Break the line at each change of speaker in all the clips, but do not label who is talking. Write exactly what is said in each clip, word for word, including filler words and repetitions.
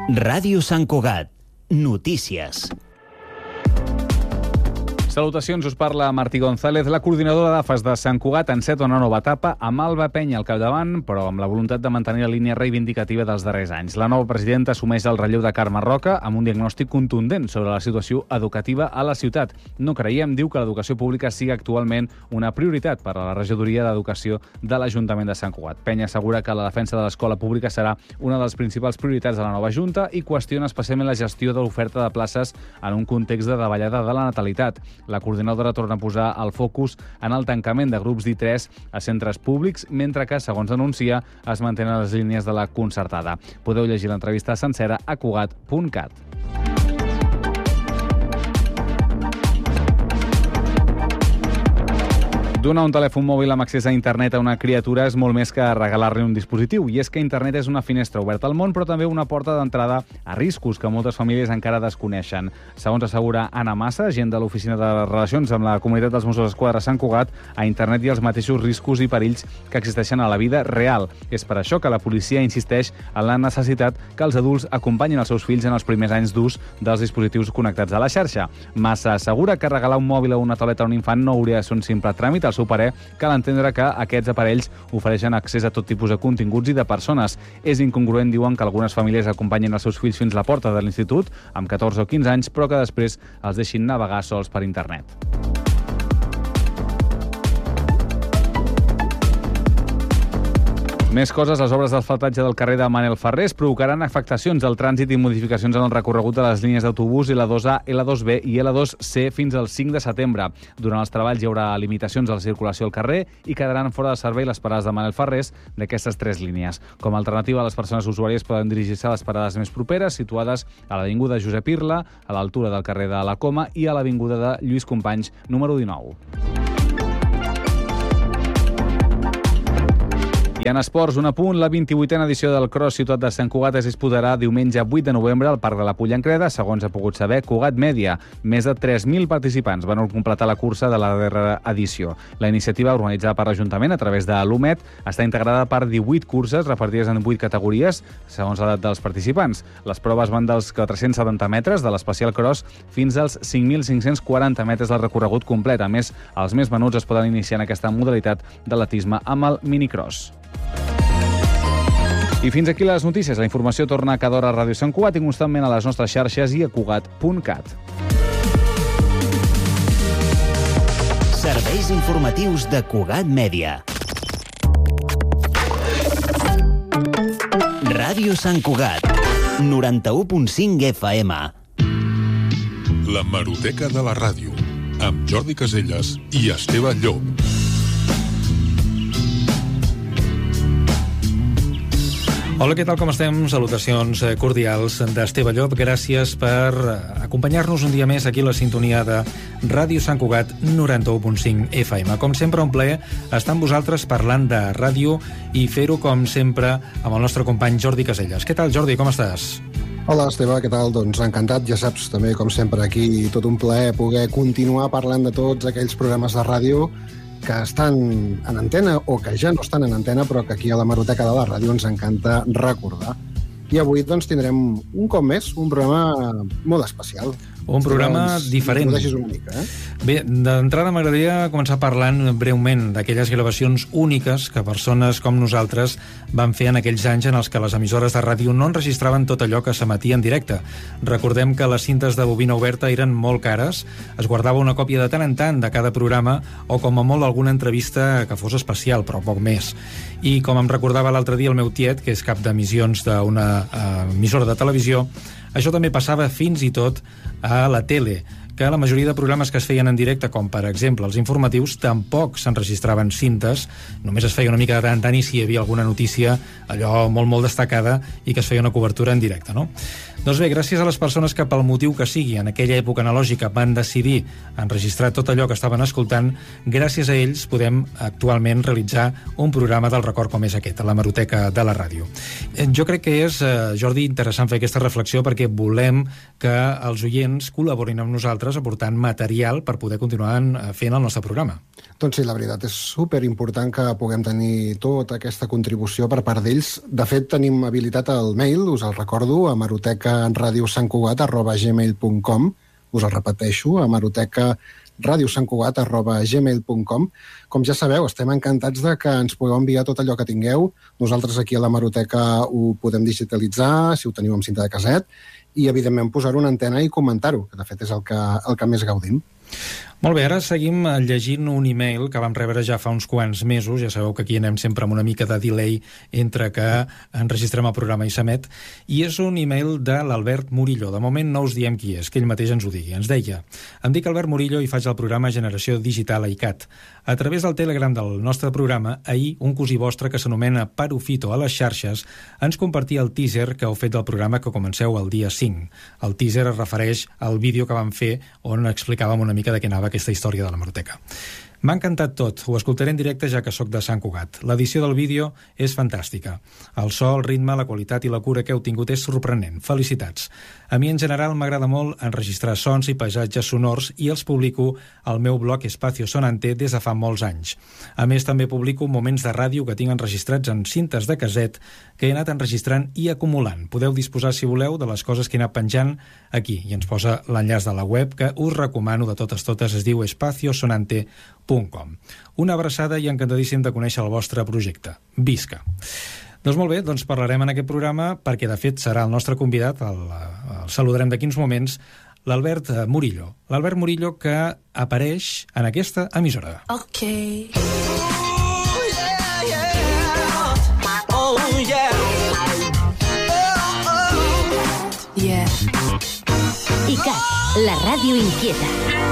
Ràdio Sant Cugat. Notícies.
Salutacions, us parla Martí González. La coordinadora d'A F A S de Sant Cugat enceta una nova etapa amb Alba Penya al capdavant, però amb la voluntat de mantenir la línia reivindicativa dels darrers anys. La nova presidenta assumeix el relleu de Carme Roca amb un diagnòstic contundent sobre la situació educativa a la ciutat. No creiem, diu, que l'educació pública sigui actualment una prioritat per a la regidoria d'Educació de l'Ajuntament de Sant Cugat. Penya assegura que la defensa de l'escola pública serà una de les principals prioritats de la nova Junta i qüestiona especialment la gestió de l'oferta de places en un context de davallada de la natalitat. La coordinadora torna a posar el focus en el tancament de grups d'I tres a centres públics, mentre que, segons denuncia, es mantenen les línies de la concertada. Podeu llegir l'entrevista sencera a cugat punt cat. Donar un telèfon mòbil amb accés a internet a una criatura és molt més que regalar-li un dispositiu. I és que internet és una finestra oberta al món, però també una porta d'entrada a riscos que moltes famílies encara desconeixen. Segons assegura Anna Massa, agent de l'Oficina de Relacions amb la Comunitat dels Mossos d'Esquadra Sant Cugat, a internet hi ha els mateixos riscos i perills que existeixen a la vida real. És per això que la policia insisteix en la necessitat que els adults acompanyin els seus fills en els primers anys d'ús dels dispositius connectats a la xarxa. Massa assegura que regalar un mòbil o una tauleta a un infant no hauria de ser un simple tràmit. Al seu parer, cal entendre que aquests aparells ofereixen accés a tot tipus de continguts i de persones. És incongruent, diuen, que algunes famílies acompanyin els seus fills fins a la porta de l'institut amb catorze o quinze anys, però que després els deixin navegar sols per internet. Més coses, les obres d'asfaltatge del carrer de Manel Ferrés provocaran afectacions al trànsit i modificacions en el recorregut de les línies d'autobús L dos A, L dos B i L dos C fins al cinc de setembre. Durant els treballs hi haurà limitacions a la circulació al carrer i quedaran fora de servei les parades de Manel Ferrés d'aquestes tres línies. Com a alternativa, les persones usuàries poden dirigir-se a les parades més properes, situades a l'avinguda Josep Irla, a l'altura del carrer de la Coma i a l'avinguda de Lluís Companys, número dinou. I en esports, un apunt, la vint-i-vuitena edició del Cross Ciutat de Sant Cugat es disputarà diumenge vuit de novembre al Parc de la Pollancreda, segons ha pogut saber Cugat Mèdia. Més de tres mil participants van completar la cursa de la darrera edició. La iniciativa, organitzada per l'Ajuntament a través de l'U M E T, està integrada per divuit curses repartides en vuit categories, segons l'edat dels participants. Les proves van dels quatre-cents setanta metres de l'Especial Cross fins als cinc mil cinc-cents quaranta metres del recorregut complet. A més, els més menuts es poden iniciar en aquesta modalitat d'atletisme amb el minicross. I fins aquí les notícies. La informació torna cada hora a Ràdio Sant Cugat i constantment a les nostres xarxes i a cugat punt cat.
Serveis informatius de Cugat Mèdia. Ràdio Sant Cugat, noranta-u punt cinc F M.
La Hemeroteca de la Ràdio, amb Jordi Casellas i Esteve Llop.
Hola, què tal, com estem? Salutacions cordials d'Esteve Llop. Gràcies per acompanyar-nos un dia més aquí a la sintonia de Ràdio Sant Cugat noranta-u punt cinc F M. Com sempre, un plaer estar amb vosaltres parlant de ràdio i fer-ho, com sempre, amb el nostre company Jordi Casellas. Què tal, Jordi? Com estàs?
Hola, Esteve, què tal? Doncs encantat, ja saps, també, com sempre, aquí tot un plaer poder continuar parlant de tots aquells programes de ràdio que estan en antena o que ja no estan en antena, però que aquí a la Hemeroteca de la Ràdio ens encanta recordar. I avui doncs tindrem un cop més un programa molt especial.
Un programa diferent.
Ho deixis una mica, eh?
Bé, d'entrada m'agradaria començar parlant breument d'aquelles gravacions úniques que persones com nosaltres van fer en aquells anys en els que les emissores de ràdio no enregistraven tot allò que s'emetia en directe. Recordem que les cintes de bobina oberta eren molt cares, es guardava una còpia de tant en tant de cada programa o com a molt alguna entrevista que fos especial, però poc més. I com em recordava l'altre dia el meu tiet, que és cap d'emissions d'una uh, emissora de televisió, això també passava fins i tot a la tele, que la majoria de programes que es feien en directe, com per exemple els informatius, tampoc s'enregistraven cintes, només es feia una mica de tant en tant i si hi havia alguna notícia allò molt molt destacada i que es feia una cobertura en directe, no? Doncs bé, gràcies a les persones que pel motiu que sigui en aquella època analògica van decidir enregistrar tot allò que estaven escoltant, gràcies a ells podem actualment realitzar un programa del record com és aquest, a la Hemeroteca de la Ràdio. Jo crec que és, Jordi, interessant fer aquesta reflexió perquè volem que els oients col·laborin amb nosaltres nosaltres, aportant material per poder continuar fent el nostre programa.
Doncs sí, la veritat, és superimportant que puguem tenir tota aquesta contribució per part d'ells. De fet, tenim habilitat el mail, us el recordo, a hemerotecaradiosantcugat arroba gmail punt com. Us el repeteixo, a hemerotecaradiosantcugat arroba gmail punt com. Com ja sabeu, estem encantats de que ens pugueu enviar tot allò que tingueu. Nosaltres aquí a l'Hemeroteca ho podem digitalitzar, si ho teniu amb cinta de caset, i evidentment posar-ho en antena i comentar-ho, que de fet és el que, el que més gaudim.
Molt bé, ara seguim llegint un e-mail que vam rebre ja fa uns quants mesos. Ja sabeu que aquí anem sempre amb una mica de delay entre que enregistrem el programa i s'emet, i és un e-mail de l'Albert Murillo. De moment no us diem qui és, que ell mateix ens ho digui. Ens deia: em dic Albert Murillo i faig el programa Generació Digital a I C A T. A través del Telegram del nostre programa, ahir un cosí vostre que s'anomena Parufito a les xarxes ens compartia el teaser que heu fet del programa que comenceu el dia cinc. El teaser es refereix al vídeo que vam fer on explicàvem una mica de què anava aquesta història de l'Hemeroteca. M'ha encantat tot, ho escoltaré en directe ja que sóc de Sant Cugat. L'edició del vídeo és fantàstica. El so, el ritme, la qualitat i la cura que heu tingut és sorprenent. Felicitats. A mi en general m'agrada molt enregistrar sons i paisatges sonors i els publico al meu blog Espacio Sonante des de fa molts anys. A més, també publico moments de ràdio que tinc enregistrats en cintes de caset que he anat enregistrant i acumulant. Podeu disposar, si voleu, de les coses que he anat penjant aquí, i ens posa l'enllaç de la web que us recomano de totes totes, es diu espacio sonante punt com. Una abraçada i encantadíssim de conèixer el vostre projecte. Visca! Doncs molt bé, doncs parlarem en aquest programa perquè de fet serà el nostre convidat, el, el saludarem d'aquí uns moments, l'Albert Murillo. L'Albert Murillo que apareix en aquesta emissora.
Ok. Oh, yeah, yeah. Oh, yeah. Oh, oh. Yeah.
I C A T, la ràdio inquieta.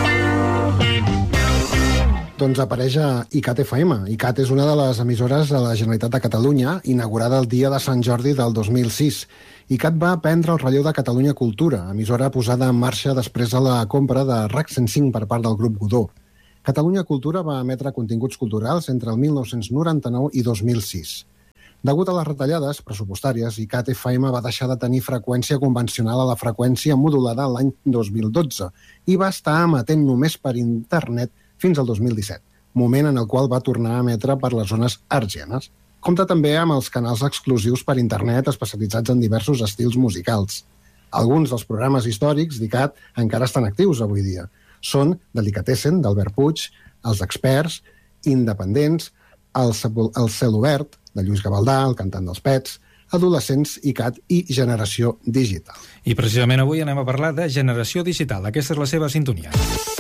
Doncs apareix a I C A T F M. I C A T és una de les emissores de la Generalitat de Catalunya, inaugurada el dia de Sant Jordi del dos mil sis. I C A T va prendre el relleu de Catalunya Cultura, emissora posada en marxa després de la compra de R A C cent cinc per part del grup Godó. Catalunya Cultura va emetre continguts culturals entre el mil nou-cents noranta-nou i dos mil sis. Degut a les retallades pressupostàries, I C A T F M va deixar de tenir freqüència convencional a la freqüència modulada l'any dos mil dotze i va estar emetent només per internet fins al dos mil disset, moment en el qual va tornar a emetre per les zones argianes. Compta també amb els canals exclusius per internet especialitzats en diversos estils musicals. Alguns dels programes històrics d'I C A T encara estan actius avui dia. Són Delicatessen, d'Albert Puig, Els Experts, Independents, El, el Cel Obert, de Lluís Gavaldà, el cantant dels Pets, Adolescents, I C A T i Generació Digital.
I precisament avui anem a parlar de Generació Digital. Aquesta és la seva sintonia.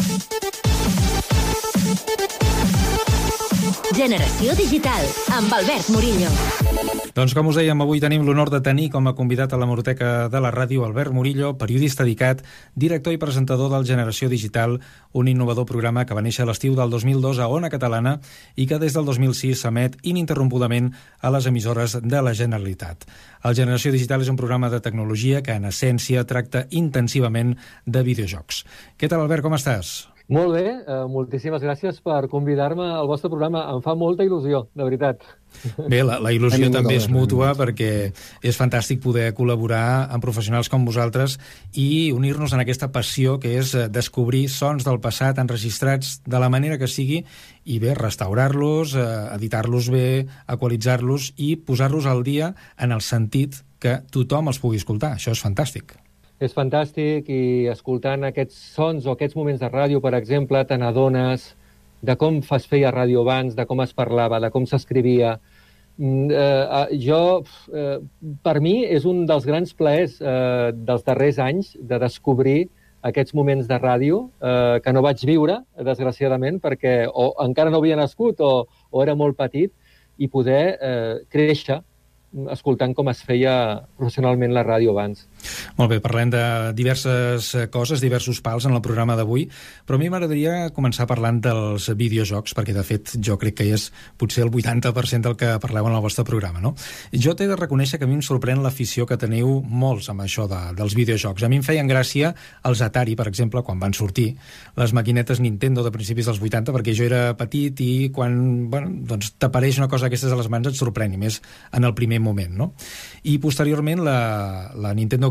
Generació Digital, amb Albert Murillo.
Doncs com us dèiem, avui tenim l'honor de tenir com a convidat a l'Hemeroteca de la ràdio Albert Murillo, periodista d'I C A T, director i presentador del Generació Digital, un innovador programa que va néixer a l'estiu del dos mil dos a Ona Catalana i que des del dos mil sis s'emet ininterrompudament a les emissores de la Generalitat. El Generació Digital és un programa de tecnologia que en essència tracta intensivament de videojocs. Què tal, Albert, com estàs?
Molt bé, eh, moltíssimes gràcies per convidar-me al vostre programa. Em fa molta il·lusió, de veritat.
Bé, la, la il·lusió també és mútua perquè és fantàstic poder col·laborar amb professionals com vosaltres i unir-nos en aquesta passió que és descobrir sons del passat enregistrats de la manera que sigui i bé, restaurar-los, editar-los bé, equalitzar-los i posar-los al dia en el sentit que tothom els pugui escoltar. Això és fantàstic.
És fantàstic i escoltant aquests sons o aquests moments de ràdio, per exemple, te n'adones de com es feia ràdio abans, de com es parlava, de com s'escrivia. Eh, jo, eh, per mi, és un dels grans plaers eh, dels darrers anys de descobrir aquests moments de ràdio eh, que no vaig viure, desgraciadament, perquè o encara no havia nascut o, o era molt petit, i poder eh, créixer escoltant com es feia professionalment la ràdio abans.
Molt bé, parlem de diverses coses, diversos pals en el programa d'avui, però a mi m'agradaria començar parlant dels videojocs, perquè de fet jo crec que és potser el vuitanta per cent del que parleu en el vostre programa, no? Jo t'he de reconèixer que a mi em sorprèn l'afició que teniu molts amb això de, dels videojocs. A mi em feien gràcia els Atari, per exemple, quan van sortir, les maquinetes Nintendo de principis dels vuitanta, perquè jo era petit i quan bueno, doncs, t'apareix una cosa d'aquestes a les mans et sorprèn, i més en el primer moment, no? I posteriorment la, la Nintendo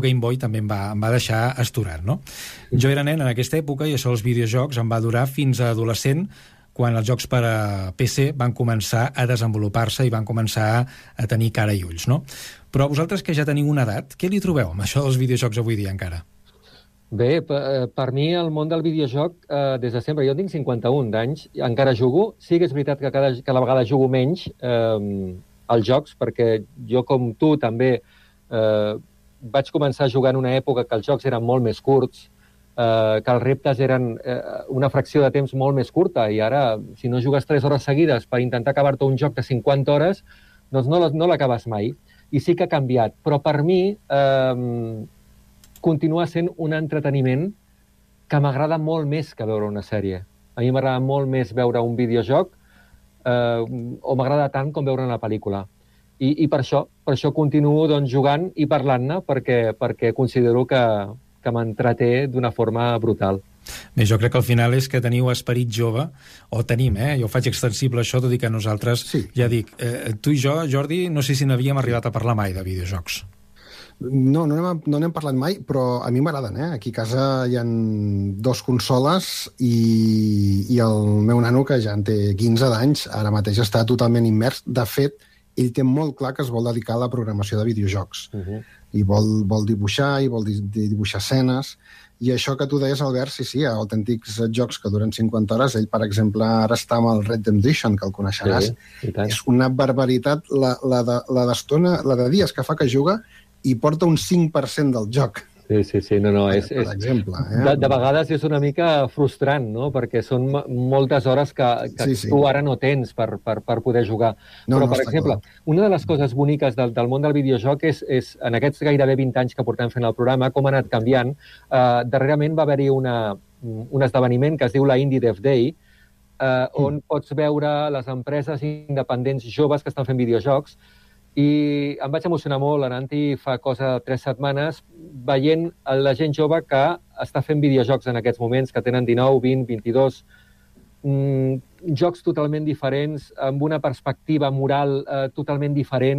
Game Boy també em va, em va deixar astorat, no? Jo era nen en aquesta època i això dels videojocs em va durar fins a adolescent, quan els jocs per a P C van començar a desenvolupar-se i van començar a tenir cara i ulls, no? Però vosaltres que ja teniu una edat, què li trobeu amb això dels videojocs avui dia encara?
Bé, per, per mi el món del videojoc, eh, des de sempre, jo tinc cinquanta-un d'anys, encara jugo. Sí que és veritat que cada, cada vegada jugo menys eh, als jocs, perquè jo com tu també eh, vaig començar a jugar en una època que els jocs eren molt més curts, eh, que els reptes eren eh, una fracció de temps molt més curta, i ara, si no jugues tres hores seguides per intentar acabar-te un joc de cinquanta hores, doncs no, no l'acabes mai. I sí que ha canviat, però per mi eh, continua sent un entreteniment que m'agrada molt més que veure una sèrie. A mi m'agrada molt més veure un videojoc eh, o m'agrada tant com veure una pel·lícula. I, i per això per això continuo doncs, jugant i parlant-ne, perquè, perquè considero que, que m'entreté d'una forma brutal.
Bé, jo crec que al final és que teniu esperit jove, o tenim, eh? Jo faig extensible això, tot i que nosaltres, sí. ja dic, eh, tu i jo, Jordi, no sé si n'havíem arribat a parlar mai de videojocs.
No, no n'hem no n'hem parlat mai, però a mi m'agraden, eh? Aquí a casa hi ha dos consoles i, i el meu nano, que ja en té quinze d'anys, ara mateix està totalment immers. De fet, ell té molt clar que es vol dedicar a la programació de videojocs. Uh-huh. I vol, vol dibuixar, i vol dibuixar escenes. I això que tu deies, Albert, sí, sí, autèntics jocs que duren cinquanta hores. Ell, per exemple, ara està amb el Red Dead Redemption, que el coneixeràs. Sí, és una barbaritat la, la, de, la d'estona, la de dies que fa que juga, i porta un cinc per cent del joc.
Sí, sí, sí, no, no, és...
Per exemple. Eh?
De, de vegades és una mica frustrant, no?, perquè són moltes hores que, que sí, sí. tu ara no tens per, per, per poder jugar. No, Però, no, per exemple, clar. Una de les coses boniques del, del món del videojoc és, és, en aquests gairebé vint anys que portem fent el programa, com ha anat canviant. Uh, darrerament va haver-hi una, un esdeveniment que es diu la Indie Dev Day, uh, on mm. pots veure les empreses independents joves que estan fent videojocs. I em vaig emocionar molt anant-hi fa cosa de tres setmanes veient la gent jove que està fent videojocs en aquests moments, que tenen dinou, vint, vint-i-dos, mm, jocs totalment diferents, amb una perspectiva moral eh, totalment diferent.